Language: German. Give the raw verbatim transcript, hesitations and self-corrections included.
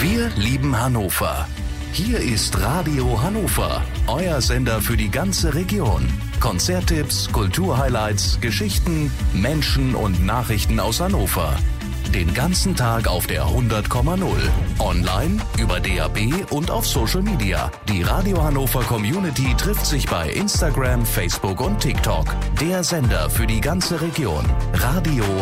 Wir lieben Hannover. Hier ist Radio Hannover, euer Sender für die ganze Region. Konzerttipps, Kulturhighlights, Geschichten, Menschen und Nachrichten aus Hannover. Den ganzen Tag auf der hundert Komma null. Online, über D A B und auf Social Media. Die Radio Hannover Community trifft sich bei Instagram, Facebook und TikTok. Der Sender für die ganze Region. Radio